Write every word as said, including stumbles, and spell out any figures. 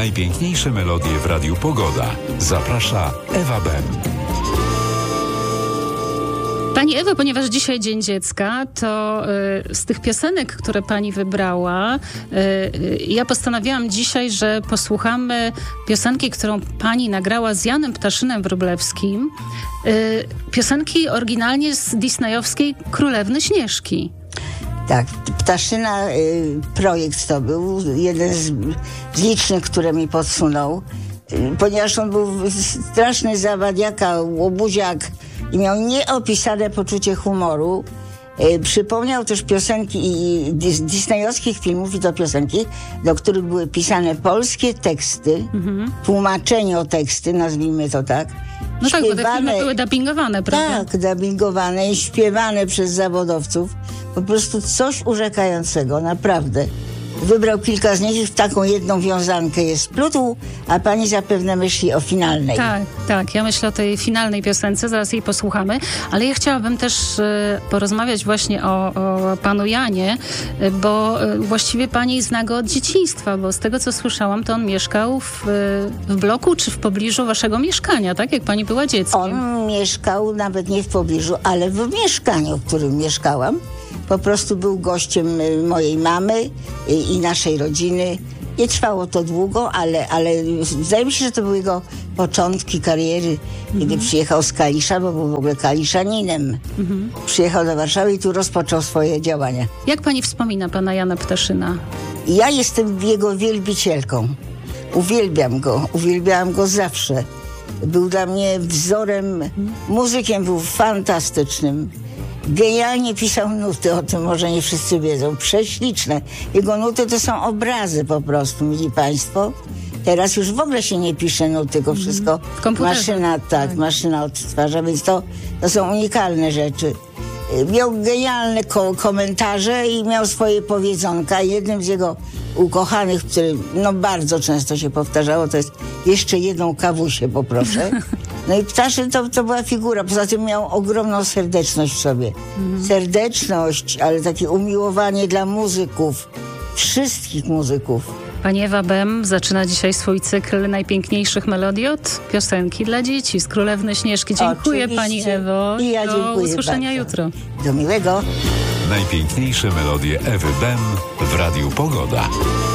Najpiękniejsze melodie w Radiu Pogoda. Zaprasza Ewa Bem. Pani Ewo, ponieważ dzisiaj Dzień Dziecka, to y, z tych piosenek, które pani wybrała, y, y, ja postanowiłam dzisiaj, że posłuchamy piosenki, którą pani nagrała z Janem Ptaszynem Wróblewskim. Y, piosenki oryginalnie z disneyowskiej Królewny Śnieżki. Tak, Ptaszyna y, projekt to był jeden z, z licznych, które mi podsunął, y, ponieważ on był straszny zawadiaka, łobuziak i miał nieopisane poczucie humoru. Y, przypomniał też piosenki i dis, disneyowskich filmów i to piosenki, do których były pisane polskie teksty, mhm. tłumaczenie o teksty, nazwijmy to tak. No tak, bo te filmy były dubbingowane, prawda? Tak, dubbingowane i śpiewane przez zawodowców. Po prostu coś urzekającego, naprawdę. Wybrał kilka z nich i w taką jedną wiązankę je splótł, a pani zapewne myśli o finalnej. Tak, tak. Ja myślę o tej finalnej piosence, zaraz jej posłuchamy, ale ja chciałabym też e, porozmawiać właśnie o, o panu Janie, e, bo e, właściwie pani zna go od dzieciństwa, bo z tego, co słyszałam, to on mieszkał w, w bloku czy w pobliżu waszego mieszkania, tak? Jak pani była dzieckiem. On mieszkał nawet nie w pobliżu, ale w mieszkaniu, w którym mieszkałam. Po prostu był gościem mojej mamy i naszej rodziny. Nie trwało to długo, ale, ale wydaje mi się, że to były jego początki kariery, kiedy mm-hmm. przyjechał z Kalisza, bo był w ogóle kaliszaninem. Mm-hmm. Przyjechał do Warszawy i tu rozpoczął swoje działania. Jak pani wspomina pana Jana Ptaszyna? Ja jestem jego wielbicielką. Uwielbiam go, uwielbiałam go zawsze. Był dla mnie wzorem, mm. muzykiem był fantastycznym. Genialnie pisał nuty, o tym może nie wszyscy wiedzą, prześliczne. Jego nuty to są obrazy po prostu, mili państwo. Teraz już w ogóle się nie pisze nut, tylko wszystko mm, maszyna, tak, tak, maszyna odtwarza, więc to, to są unikalne rzeczy. Miał genialne ko- komentarze i miał swoje powiedzonka. Jednym z jego ukochanych, który no bardzo często się powtarzało, to jest jeszcze jedną kawusię poproszę. No i Ptaszyn to, to była figura, poza tym miał ogromną serdeczność w sobie. Mhm. Serdeczność, ale takie umiłowanie dla muzyków, wszystkich muzyków. Pani Ewa Bem zaczyna dzisiaj swój cykl najpiękniejszych melodii od piosenki dla dzieci z Królewny Śnieżki. Dziękuję Oczywiście. Pani Ewo. I ja dziękuję Do usłyszenia bardzo. jutro. Do miłego. Najpiękniejsze melodie Ewy Bem w Radiu Pogoda.